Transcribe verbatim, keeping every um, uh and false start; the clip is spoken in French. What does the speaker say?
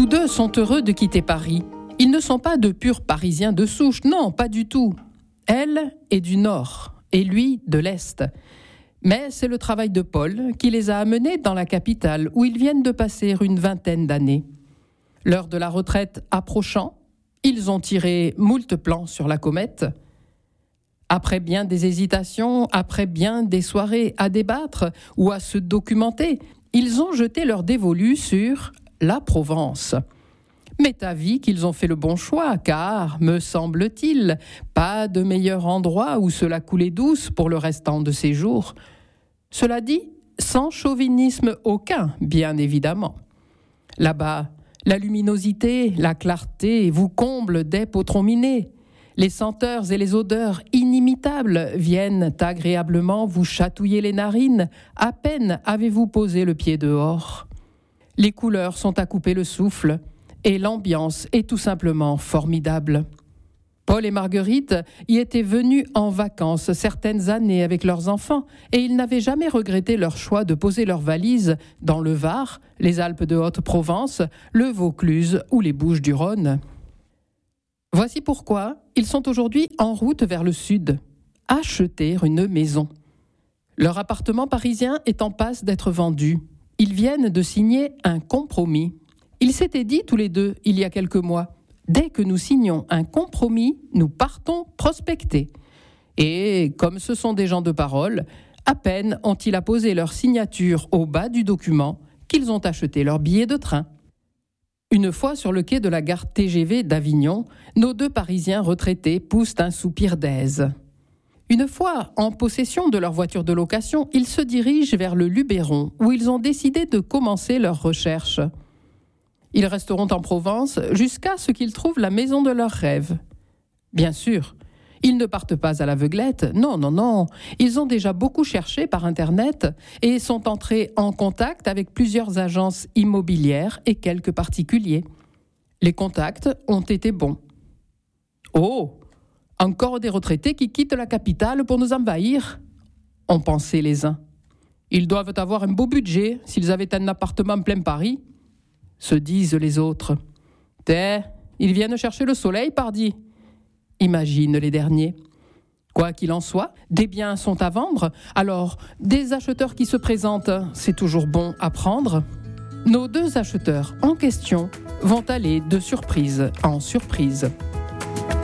deux sont heureux de quitter Paris. Ils ne sont pas de purs Parisiens de souche, non, pas du tout. Elle est du Nord et lui de l'Est. Mais c'est le travail de Paul qui les a amenés dans la capitale où ils viennent de passer une vingtaine d'années. L'heure de la retraite approchant, ils ont tiré moult plans sur la comète. Après bien des hésitations, après bien des soirées à débattre ou à se documenter, ils ont jeté leur dévolu sur la Provence. M'est avis qu'ils ont fait le bon choix, car, me semble-t-il, pas de meilleur endroit où cela coulait douce pour le restant de ses jours. Cela dit, sans chauvinisme aucun, bien évidemment. Là-bas, la luminosité, la clarté vous comblent des potrons minés. Les senteurs et les odeurs inimitables viennent agréablement vous chatouiller les narines, à peine avez-vous posé le pied dehors. Les couleurs sont à couper le souffle, et l'ambiance est tout simplement formidable. Paul et Marguerite y étaient venus en vacances certaines années avec leurs enfants, et ils n'avaient jamais regretté leur choix de poser leurs valises dans le Var, les Alpes de Haute-Provence, le Vaucluse ou les Bouches-du-Rhône. Voici pourquoi ils sont aujourd'hui en route vers le sud, acheter une maison. Leur appartement parisien est en passe d'être vendu. Ils viennent de signer un compromis. Ils s'étaient dit tous les deux il y a quelques mois, dès que nous signons un compromis, nous partons prospecter. Et comme ce sont des gens de parole, à peine ont-ils apposé leur signature au bas du document qu'ils ont acheté leur billet de train. Une fois sur le quai de la gare T G V d'Avignon, nos deux Parisiens retraités poussent un soupir d'aise. Une fois en possession de leur voiture de location, ils se dirigent vers le Luberon, où ils ont décidé de commencer leurs recherches. Ils resteront en Provence jusqu'à ce qu'ils trouvent la maison de leurs rêves. Bien sûr, ils ne partent pas à l'aveuglette, non, non, non. Ils ont déjà beaucoup cherché par Internet et sont entrés en contact avec plusieurs agences immobilières et quelques particuliers. Les contacts ont été bons. Oh, encore des retraités qui quittent la capitale pour nous envahir, ont pensé les uns. Ils doivent avoir un beau budget s'ils avaient un appartement plein Paris, se disent les autres. Té, ils viennent chercher le soleil, pardi, imaginent les derniers. Quoi qu'il en soit, des biens sont à vendre, alors des acheteurs qui se présentent, c'est toujours bon à prendre. Nos deux acheteurs en question vont aller de surprise en surprise.